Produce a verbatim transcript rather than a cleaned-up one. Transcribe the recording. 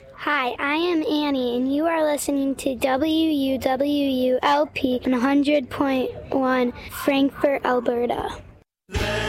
Hi, I am Annie, and you are listening to W U W U L P one hundred point one Frankfurt, Alberta.